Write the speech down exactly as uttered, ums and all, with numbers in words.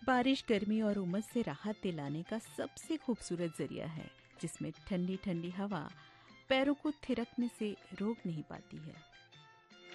बारिश गर्मी और उमस से राहत दिलाने का सबसे खूबसूरत जरिया है, जिसमें ठंडी ठंडी हवा पैरों को थिरकने से रोक नहीं पाती है।